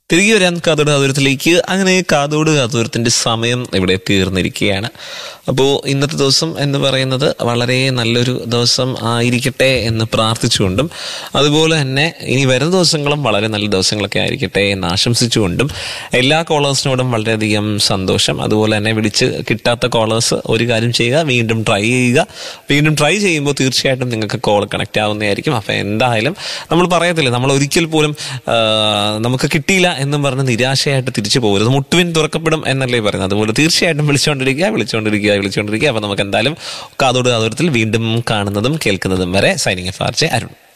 തിരികെ വരാൻ കാതോട് കാതോരത്തിലേക്ക്. അങ്ങനെ കാതോട് കാതോരത്തിന്റെ സമയം ഇവിടെ തീർന്നിരിക്കുകയാണ്. അപ്പോൾ ഇന്നത്തെ ദിവസം എന്ന് പറയുന്നത് വളരെ നല്ലൊരു ദിവസം ആയിരിക്കട്ടെ എന്ന് പ്രാർത്ഥിച്ചുകൊണ്ടും അതുപോലെ തന്നെ ഇനി വരുന്ന ദിവസങ്ങളും വളരെ നല്ല ദിവസങ്ങളൊക്കെ ആയിരിക്കട്ടെ എന്ന് ആശംസിച്ചുകൊണ്ടും എല്ലാ കോളേഴ്സിനോടും വളരെയധികം സന്തോഷം. അതുപോലെ തന്നെ വിളിച്ച് കിട്ടാത്ത കോളേഴ്സ് ഒരു കാര്യം ചെയ്യുക, വീണ്ടും ട്രൈ ചെയ്യുക. വീണ്ടും ട്രൈ ചെയ്യുമ്പോൾ തീർച്ചയായിട്ടും നിങ്ങൾക്ക് കോൾ കണക്ട് ആവുന്നതായിരിക്കും. അപ്പം എന്തായാലും നമ്മൾ പറയത്തില്ലേ, നമ്മൾ ഒരിക്കൽ പോലും നമുക്ക് കിട്ടിയില്ല എന്നും പറഞ്ഞ് നിരാശയായിട്ട് തിരിച്ചു പോകരുത്. മുട്ടുവിൻ തുറക്കപ്പെടും എന്നല്ലേ പറയുന്നത്. അതുപോലെ തീർച്ചയായിട്ടും വിളിച്ചുകൊണ്ടിരിക്കുക. അപ്പൊ നമുക്ക് എന്തായാലും കാതോട് കാതോരത്തിൽ വീണ്ടും കാണുന്നതും കേൾക്കുന്നതും വരെ സൈനിങ് ഓഫ് ആർജെ അരുൺ.